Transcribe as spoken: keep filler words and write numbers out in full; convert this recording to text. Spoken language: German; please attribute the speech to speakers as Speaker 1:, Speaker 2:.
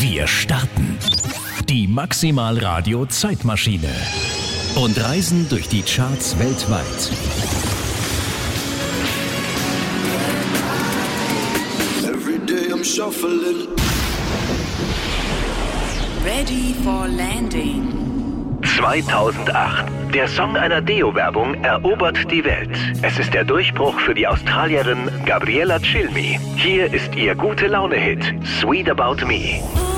Speaker 1: Wir starten die Maximal Radio Zeitmaschine und reisen durch die Charts weltweit.
Speaker 2: Every day I'm shuffling.
Speaker 3: Ready for landing.
Speaker 4: zweitausendacht. Der Song einer Deo-Werbung erobert die Welt. Es ist der Durchbruch für die Australierin Gabriella Cilmi. Hier ist ihr Gute-Laune-Hit Sweet About Me.